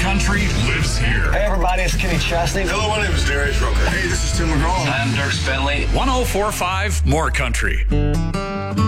Country lives here. Hey, everybody, it's Kenny Chesney. Hello, my name is Darius Rucker. Hey, this is Tim McGraw. I'm Dirk Bentley. 1045 More Country.